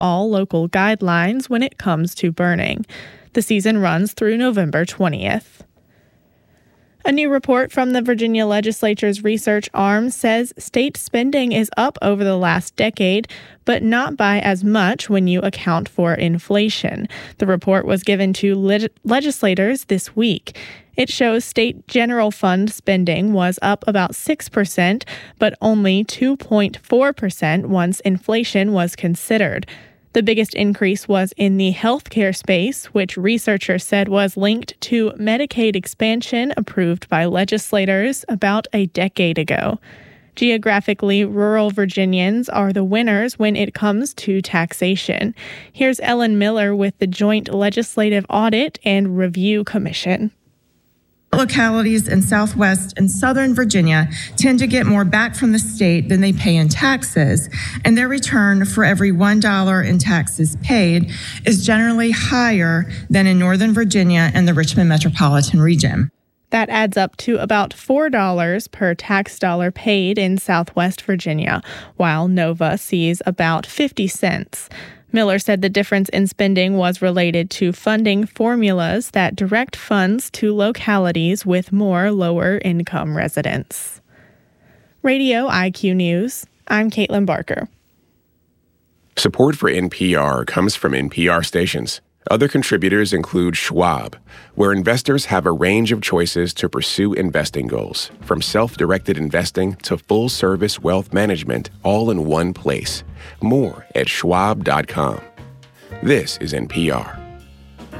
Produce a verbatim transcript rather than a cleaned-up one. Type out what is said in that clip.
all local guidelines when it comes to burning. The season runs through November twentieth. A new report from the Virginia Legislature's research arm says state spending is up over the last decade, but not by as much when you account for inflation. The report was given to leg- legislators this week. It shows state general fund spending was up about six percent, but only two point four percent once inflation was considered. The biggest increase was in the healthcare space, which researchers said was linked to Medicaid expansion approved by legislators about a decade ago. Geographically, rural Virginians are the winners when it comes to taxation. Here's Ellen Miller with the Joint Legislative Audit and Review Commission. Localities in Southwest and Southern Virginia tend to get more back from the state than they pay in taxes, and their return for every one dollar in taxes paid is generally higher than in Northern Virginia and the Richmond metropolitan region. That adds up to about four dollars per tax dollar paid in Southwest Virginia, while Nova sees about fifty cents. Miller said the difference in spending was related to funding formulas that direct funds to localities with more lower-income residents. Radio I Q News, I'm Caitlin Barker. Support for N P R comes from N P R stations. Other contributors include Schwab, where investors have a range of choices to pursue investing goals, from self-directed investing to full-service wealth management, all in one place. More at schwab dot com. This is N P R.